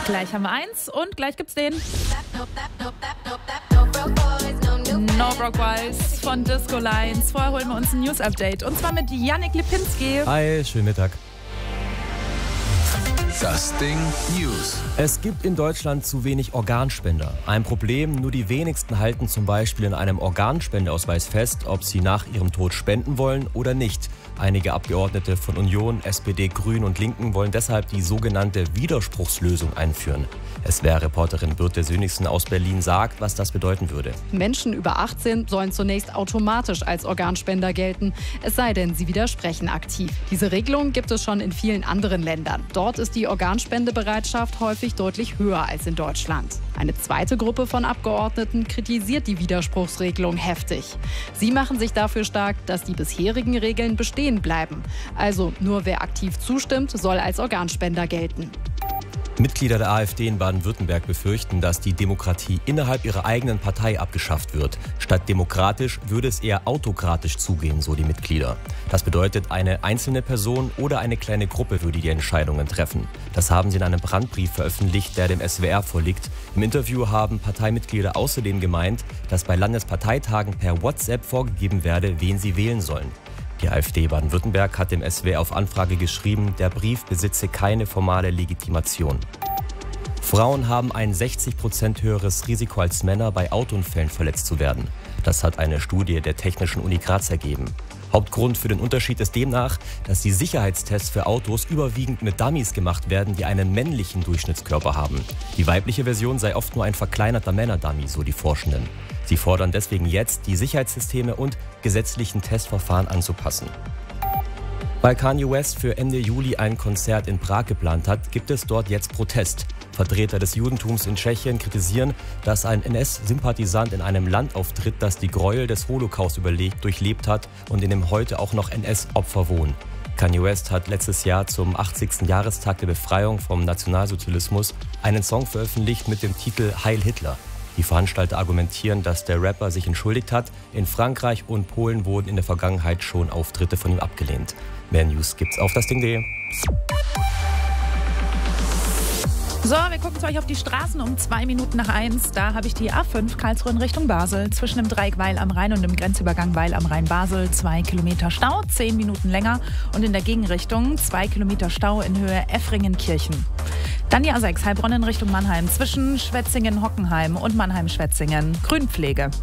Gleich haben wir eins und gleich gibt's den No Broke Boys von Disco Lines. Vorher holen wir uns ein News-Update und zwar mit Yannick Lipinski. Hi, schönen Mittag. Das Ding News. Es gibt in Deutschland zu wenig Organspender. Ein Problem, nur die wenigsten halten zum Beispiel in einem Organspendeausweis fest, ob sie nach ihrem Tod spenden wollen oder nicht. Einige Abgeordnete von Union, SPD, Grünen und Linken wollen deshalb die sogenannte Widerspruchslösung einführen. SWR-Reporterin Birte Sönigsen aus Berlin sagt, was das bedeuten würde. Menschen über 18 sollen zunächst automatisch als Organspender gelten, es sei denn, sie widersprechen aktiv. Diese Regelung gibt es schon in vielen anderen Ländern. Dort ist die Organspendebereitschaft häufig deutlich höher als in Deutschland. Eine zweite Gruppe von Abgeordneten kritisiert die Widerspruchsregelung heftig. Sie machen sich dafür stark, dass die bisherigen Regeln bestehen bleiben. Also nur wer aktiv zustimmt, soll als Organspender gelten. Mitglieder der AfD in Baden-Württemberg befürchten, dass die Demokratie innerhalb ihrer eigenen Partei abgeschafft wird. Statt demokratisch würde es eher autokratisch zugehen, so die Mitglieder. Das bedeutet, eine einzelne Person oder eine kleine Gruppe würde die Entscheidungen treffen. Das haben sie in einem Brandbrief veröffentlicht, der dem SWR vorliegt. Im Interview haben Parteimitglieder außerdem gemeint, dass bei Landesparteitagen per WhatsApp vorgegeben werde, wen sie wählen sollen. Die AfD Baden-Württemberg hat dem SWR auf Anfrage geschrieben, der Brief besitze keine formale Legitimation. Frauen haben ein 60% höheres Risiko als Männer, bei Autounfällen verletzt zu werden. Das hat eine Studie der Technischen Uni Graz ergeben. Hauptgrund für den Unterschied ist demnach, dass die Sicherheitstests für Autos überwiegend mit Dummies gemacht werden, die einen männlichen Durchschnittskörper haben. Die weibliche Version sei oft nur ein verkleinerter Männerdummy, so die Forschenden. Sie fordern deswegen jetzt, die Sicherheitssysteme und gesetzlichen Testverfahren anzupassen. Weil Kanye West für Ende Juli ein Konzert in Prag geplant hat, gibt es dort jetzt Protest. Vertreter des Judentums in Tschechien kritisieren, dass ein NS-Sympathisant in einem Land auftritt, das die Gräuel des Holocaust durchlebt hat und in dem heute auch noch NS-Opfer wohnen. Kanye West hat letztes Jahr zum 80. Jahrestag der Befreiung vom Nationalsozialismus einen Song veröffentlicht mit dem Titel Heil Hitler. Die Veranstalter argumentieren, dass der Rapper sich entschuldigt hat. In Frankreich und Polen wurden in der Vergangenheit schon Auftritte von ihm abgelehnt. Mehr News gibt's auf dasding.de. So, wir gucken zu euch auf die Straßen um 2 Minuten nach 1. Da habe ich die A5 Karlsruhe in Richtung Basel. Zwischen dem Dreieck Weil am Rhein und dem Grenzübergang Weil am Rhein-Basel 2 Kilometer Stau, 10 Minuten länger. Und in der Gegenrichtung 2 Kilometer Stau in Höhe Effringen-Kirchen. Dann die A6 Heilbronn in Richtung Mannheim. Zwischen Schwetzingen-Hockenheim und Mannheim-Schwetzingen Grünpflege.